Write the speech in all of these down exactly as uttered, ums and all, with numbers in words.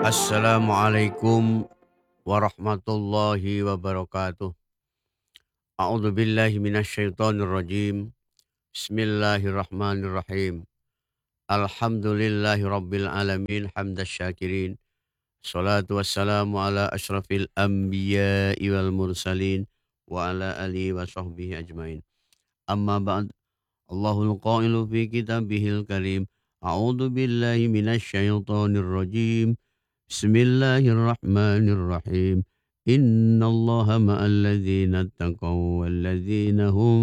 Assalamualaikum warahmatullahi wabarakatuh. A'udzu billahi minasyaitonir rajim. Bismillahirrahmanirrahim. Alhamdulillahi rabbil alamin hamdasy syakirin. Shalatu wassalamu ala asyrafil anbiya'i wal mursalin wa ala alihi wa sahbihi ajmain. Amma ba'd. Allahul qailu fi kitabihil karim. A'udzu billahi minasyaitonir rajim. Bismillahirrahmanirrahim. Innallaha ma'al ladzina taqaw wal ladzina hum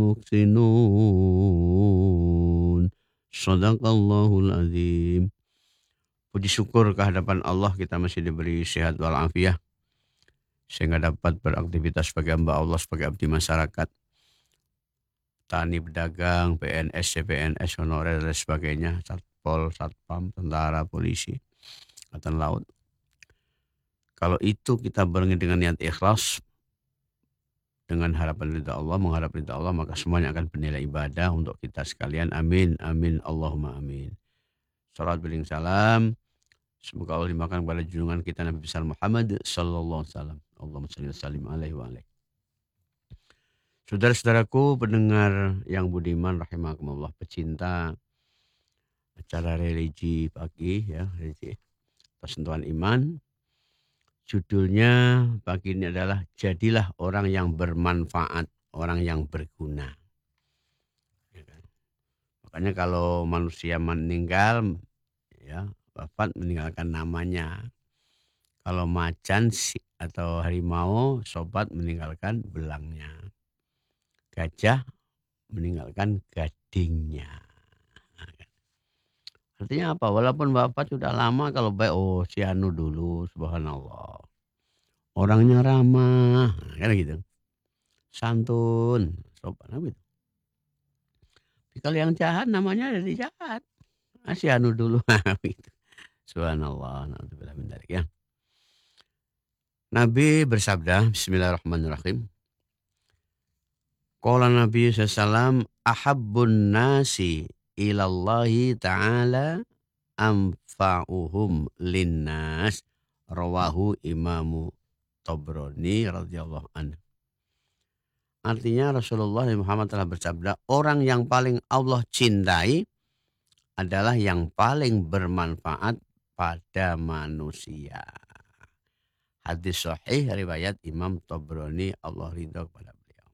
muhsinun. Shadaqallahul azim. Puji syukur kehadapan Allah kita masih diberi sehat walafiat sehingga dapat beraktivitas sebagai hamba Allah, sebagai abdi masyarakat, tani, pedagang, P N S, C P N S, honorer dan sebagainya, satpol, satpam, tentara, polisi, angkatan laut. Kalau itu kita barengi dengan niat ikhlas, dengan harapan ridha Allah, mengharap ridha Allah, maka semuanya akan bernilai ibadah untuk kita sekalian. Amin, amin, Allahumma amin. Salat bering salam. Semoga Allah dimakan kepada junjungan kita Nabi besar Muhammad sallallahu alaihi wasallam. Allahumma shalli wa sallim alaihi wa alaihi. Saudara-saudaraku pendengar yang budiman rahimakumullah, pecinta acara religi pagi ya, religi persentuhan iman. Judulnya pagi ini adalah jadilah orang yang bermanfaat, orang yang berguna. Ya kan? Makanya kalau manusia meninggal, ya wafat meninggalkan namanya. Kalau macan si- atau harimau sobat meninggalkan belangnya. Gajah meninggalkan gadingnya. Artinya apa? Walaupun wafat sudah lama, kalau baik, oh si anu dulu, subhanallah. Orangnya ramah, kan gitu. Santun, sopan, apa gitu. Tapi kalau yang jahat namanya jadi jahat. Ah, si anu dulu, gitu. Subhanallah, na'udzubillah min dzalik ya. Nabi bersabda, Bismillahirrahmanirrahim. Qala Nabi sallallahu alaihi wasallam, ahabbun nasi ilallahi ta'ala anfa'uhum linnas. Rawahu Imamu Tabrani radhiyallahu anhu. Artinya Rasulullah Muhammad telah bersabda, orang yang paling Allah cintai adalah yang paling bermanfaat pada manusia. Hadis sahih riwayat Imam Tabrani, Allah ridha kepada beliau.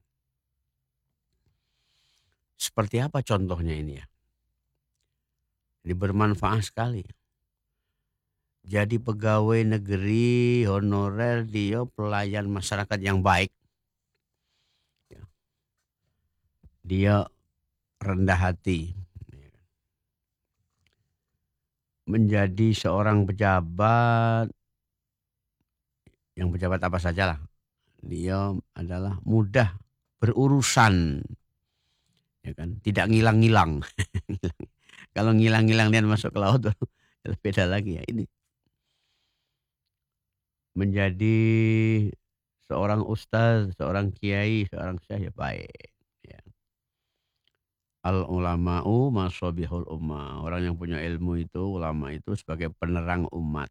Seperti apa contohnya ini ya? Ini bermanfaat sekali. Jadi pegawai negeri honorer, dia pelayan masyarakat yang baik. Ya. Dia rendah hati. Menjadi seorang pejabat, yang pejabat apa sajalah, dia adalah mudah berurusan, ya kan, tidak ngilang-ngilang. Kalau ngilang-ngilang dia masuk ke laut beda lagi ya. Ini menjadi seorang ustaz, seorang kiai, seorang syekh ya baik. Ya. Al ulama'u masabihul ummah. Orang yang punya ilmu itu, ulama itu sebagai penerang umat.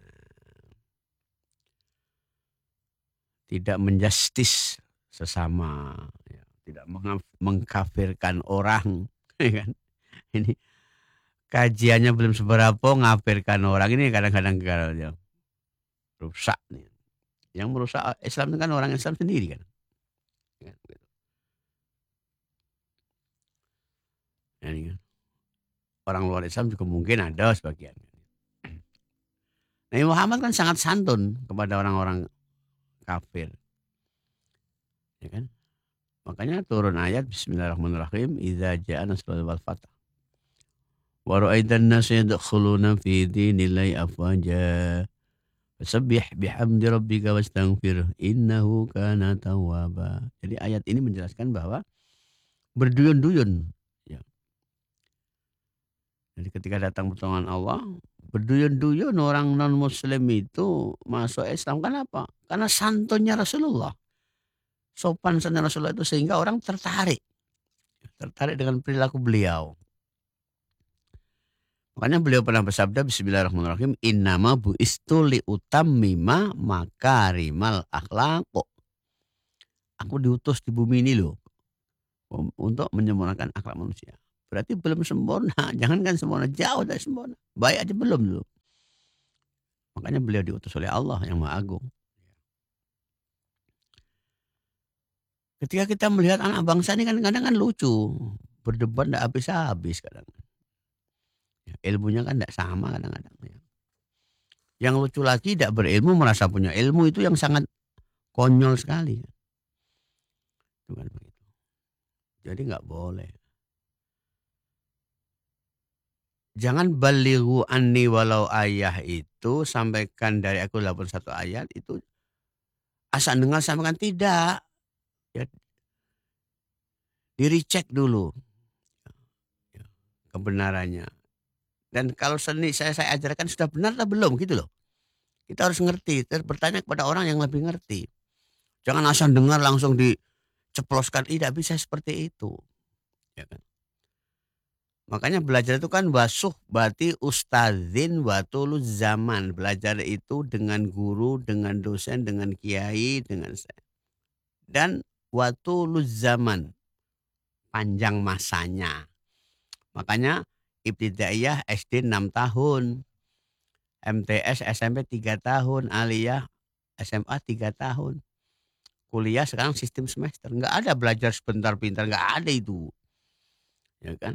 Tidak menjustis sesama, ya. Tidak mengaf- mengkafirkan orang, ya kan? Ini kajiannya belum seberapa ngafirkan orang, ini kadang-kadang ya, rusak nih. Yang merusak Islam itu kan orang Islam sendiri kan. Ya, gitu. Ya, ini kan. Orang luar Islam juga mungkin ada sebagian. Nabi Muhammad kan sangat santun kepada orang-orang kafir. Ya kan? Makanya turun ayat Bismillahirrahmanirrahim, idza jaa nasrullahi wal fath. Wa ra'aitan nasa yadkhuluna fi dinillahi afwaja. Fasabbih bihamdi rabbika wastaghfir innahu kana tawwaba. Jadi ayat ini menjelaskan bahwa berduyun-duyun, ya. Jadi ketika datang pertolongan Allah, berduyun-duyun orang non muslim itu masuk Islam. Kenapa? Karena santunnya Rasulullah. Sopan santun Rasulullah itu sehingga orang tertarik. Tertarik dengan perilaku beliau. Makanya beliau pernah bersabda bismillahirrahmanirrahim, "Innama bu'istu liutammima makarimal akhlaq." Aku diutus di bumi ini loh, um untuk menyempurnakan akhlak manusia. Berarti belum sempurna, jangankan sempurna, jauh dari sempurna. Baik aja belum dulu. Makanya beliau diutus oleh Allah yang Maha Agung. Ketika kita melihat anak bangsa ini kan kadang kan lucu, berdebat ndak habis-habis kadang. Ya, ilmunya kan ndak sama kadang-kadang ya. Yang lucu lagi ndak berilmu merasa punya ilmu itu yang sangat konyol sekali. Itu kan begitu. Jadi nggak boleh. Jangan balighu anni walau ayah itu sampaikan dari aku delapan puluh satu ayat itu asal dengar sampaikan tidak, ya di-recheck dulu ya, kebenarannya. Dan kalau seni saya saya ajarkan sudah benar atau belum gitu loh. Kita harus ngerti, terus bertanya kepada orang yang lebih ngerti. Jangan asal dengar langsung diceploskan, tidak bisa seperti itu, ya kan. Makanya belajar itu kan wasuh berarti ustadzin watuluz zaman. Belajar itu dengan guru, dengan dosen, dengan kiai, dengan se dan watuluz zaman, panjang masanya. Makanya ibtidaiyah S D enam tahun, M T S S M P tiga tahun, aliyah S M A tiga tahun. Kuliah sekarang sistem semester, nggak ada belajar sebentar pintar, nggak ada itu, ya kan.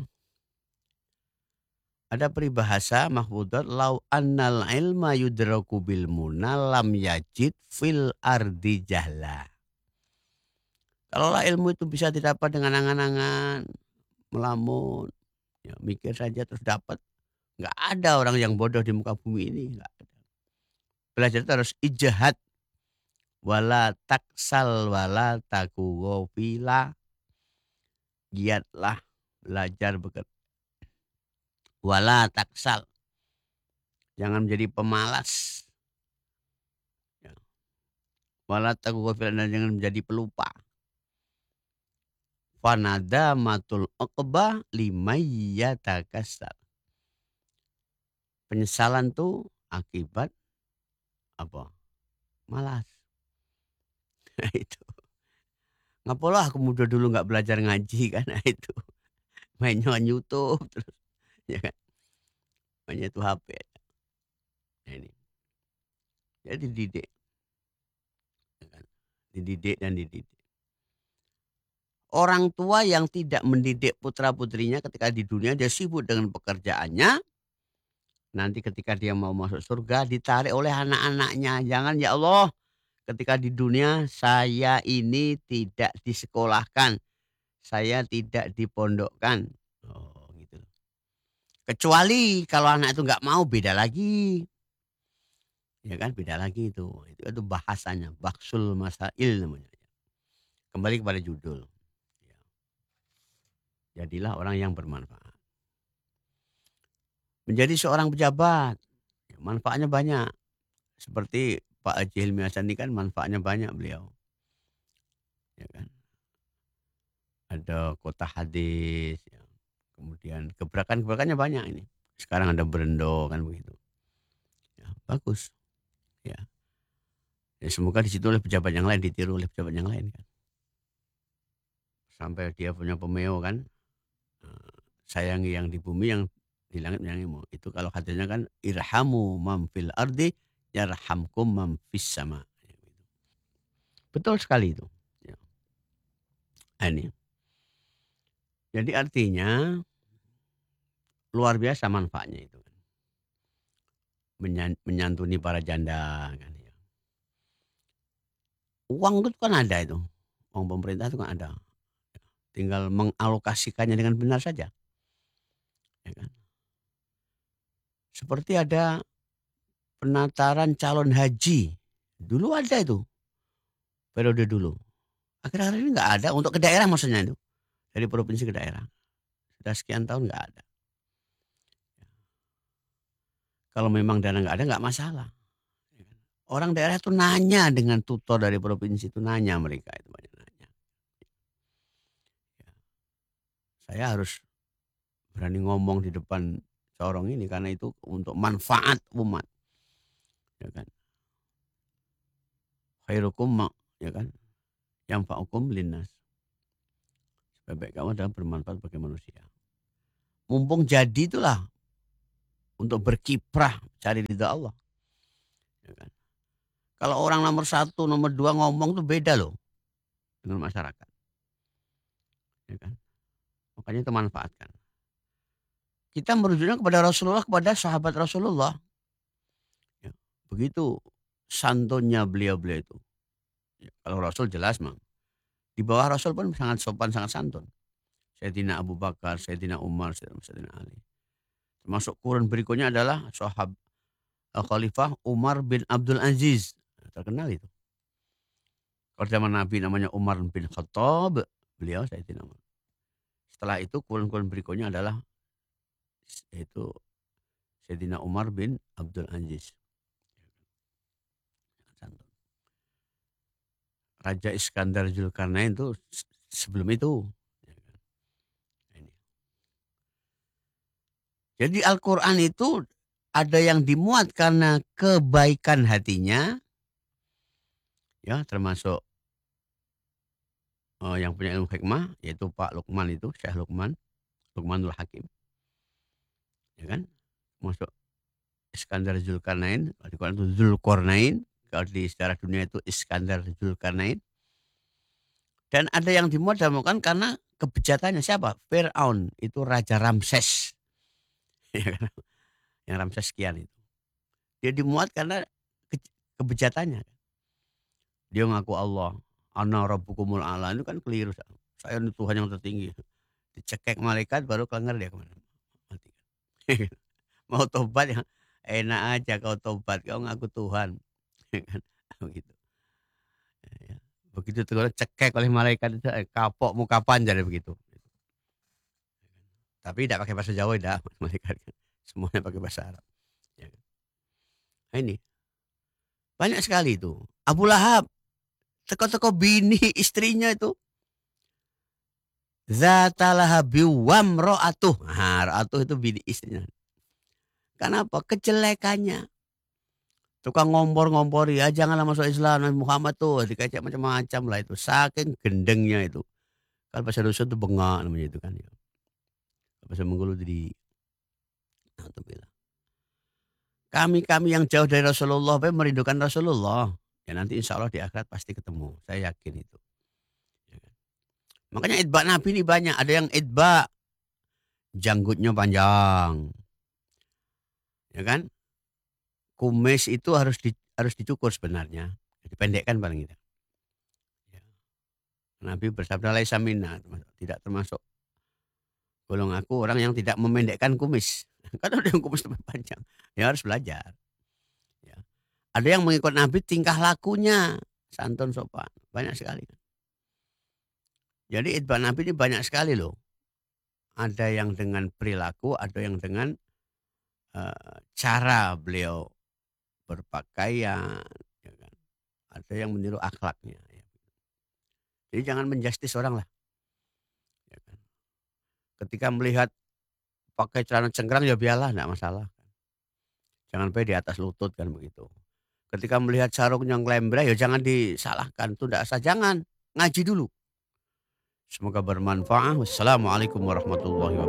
Ada peribahasa mahfudzat, "Lau annal ilma yudraku bil muna lam yajid fil ardi jahla." Kalaulah ilmu itu bisa didapat dengan angan-angan, melamun, ya mikir saja terus dapat, nggak ada orang yang bodoh di muka bumi ini, nggak ada. Belajar itu harus ijtihad, wala taksal wala taku ghafila, giatlah belajar beker wala taksal, jangan menjadi pemalas. Ya. Wala taku ghafilan dan jangan menjadi pelupa. Fanadamatul uqbah limayyatakasal. Penyesalan tuh akibat apa? Malas. Nah itu. Ngapalah aku muda dulu nggak belajar ngaji kan, nah itu. Mainnya on YouTube terus, ya kan. Mainnya tuh H P. Nah ini. Jadi dididik, ya kan. Dididik dan dididik. Orang tua yang tidak mendidik putra-putrinya ketika di dunia dia sibuk dengan pekerjaannya, nanti ketika dia mau masuk surga ditarik oleh anak-anaknya. Jangan, "Ya Allah, ketika di dunia saya ini tidak disekolahkan, saya tidak dipondokkan." Oh gitu. Kecuali kalau anak itu nggak mau beda lagi, ya kan beda lagi itu. Itu itu bahasanya, baksul masail namanya. Kembali kepada judul, ya. Jadilah orang yang bermanfaat. Menjadi seorang pejabat, ya manfaatnya banyak. Seperti Pak Haji Hilmi Hasan ini kan manfaatnya banyak beliau, ya kan. Ada kota hadis, ya. Kemudian gebrakan-gebrakannya banyak ini. Sekarang ada Berendo kan begitu. Ya, bagus. Ya. Ya semoga di situ oleh pejabat yang lain ditiru oleh pejabat yang lain kan. Sampai dia punya pemeo kan, eee, sayangi yang di bumi, yang di langit menyayangimu. Itu kalau hadisnya kan, irhamu man fil ardi yarhamkum man fis sama. Betul sekali itu. Ya. Nah ini. Jadi artinya luar biasa manfaatnya itu kan. Menyan menyantuni para janda kan ya. Uang itu kan ada itu, uang pemerintah itu kan ada. Tinggal mengalokasikannya dengan benar saja, ya kan. Seperti ada penataran calon haji, dulu ada itu, periode dulu. Akhir-akhir ini nggak ada, untuk ke daerah maksudnya itu, dari provinsi ke daerah. Sudah sekian tahun nggak ada. Kalau memang dana nggak ada nggak masalah. Orang daerah itu nanya dengan tutor dari provinsi itu, nanya mereka itu banyak nanya. Ya. Saya harus berani ngomong di depan corong ini karena itu untuk manfaat umat, ya kan. Khairukum ma ya kan, yanfa'ukum linnas. Sebaik-baik kamu adalah bermanfaat bagi manusia. Mumpung jadi itulah untuk berkiprah cari ridha Allah, ya kan. Kalau orang nomor satu, nomor dua ngomong tuh beda loh dengan masyarakat, ya kan. Makanya itu manfaatkan. Kita merujuknya kepada Rasulullah, kepada sahabat Rasulullah, ya. Begitu santunnya beliau-beliau itu. Ya, kalau Rasul jelas mah, di bawah Rasul pun sangat sopan, sangat santun. Sayyidina Abu Bakar, Sayyidina Umar, Sayyidina Ali. Termasuk kurun berikutnya adalah sahab eee, Khalifah Umar bin Abdul Aziz, terkenal itu. Kalau zaman Nabi namanya Umar bin Khattab, beliau Sayyidina Umar. Setelah itu kurun-kurun berikutnya adalah yaitu Sayyidina Umar bin Abdul Aziz. Santun. Raja Iskandar Zulkarnain itu se sebelum itu, ya kan. Ini. Jadi Al-Quran itu ada yang dimuat karena kebaikan hatinya, ya termasuk eee, yang punya ilmu hikmah yaitu Pak Lukman itu, Syekh Lukman, Lukmanul Hakim. Ya kan, termasuk Iskandar Zulkarnain, kalau di Quran itu Dzulqarnain, kalau di sejarah dunia itu Iskandar Zulkarnain. Dan ada yang dimuat dalam Al-Quran karena kebijakannya siapa? Firaun, itu Raja Ramses. Ya kan, yang Ramses sekian itu. Dia dimuat karena kej kebejatannya. Dia ngaku Allah, "Ana rabbukumul a'la," itu kan keliru. Saya ini Tuhan yang tertinggi. Dicekek malaikat baru kelengar dia kemana, mati. Mau tobat ya, enak aja kau tobat, kau ngaku Tuhan, ya kan, begitu. Ya, begitu Tuhan cekek oleh malaikat itu, eh, "Kapok mu kapan?" Jadi begitu. Tapi tidak pakai bahasa Jawa tidak, malaikat kan, semuanya pakai bahasa Arab, ya kan. Nah ini, banyak sekali itu. Abu Lahab, teko-teko bini istrinya itu. Dzata lahabin wamra'atuh, nah ra'atuh itu bini istrinya. Kenapa? Kejelekannya. Tukang ngompor-ngompori, "Ya janganlah masuk Islam, Nabi Muhammad tuh," dikecek macam-macam lah itu, saking gendengnya itu. Kalau bahasa dusun tuh bengak namanya itu kan ya. Bahasa Bengkulu jadi naudzubillah. Kami-kami yang jauh dari Rasulullah pe merindukan Rasulullah, ya nanti insya Allah di akhirat pasti ketemu, saya yakin itu. Ya kan. Makanya itba Nabi ini banyak, ada yang itba janggutnya panjang, ya kan. Kumis itu harus di harus dicukur sebenarnya, dipendekkan paling tidak. Ya. Nabi bersabda, "Laisa minna," tidak termasuk golongan aku orang yang tidak memendekkan kumis. Kan ada yang kumis lebih panjang, ya harus belajar. Ya. Ada yang mengikut Nabi tingkah lakunya, santun sopan, banyak sekali. Jadi itba Nabi ini banyak sekali loh. Ada yang dengan perilaku, ada yang dengan, eee, cara beliau berpakaian, ya kan. Ada yang meniru akhlaknya, ya. Jadi jangan menjustis orang lah, ya kan. Ketika melihat pakai celana cengkrang ya biarlah ndak masalah. Jangan sampai di atas lutut kan begitu. Ketika melihat sarungnya nglembreh ya jangan disalahkan, itu ndak sah, jangan, ngaji dulu. Semoga bermanfaat. Wassalamualaikum warahmatullahi wabarakatuh.